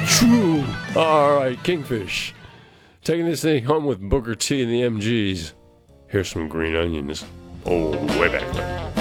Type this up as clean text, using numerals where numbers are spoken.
True. All right, Kingfish. Taking this thing home with Booker T and the MGs. Here's some green onions. Oh, way back when.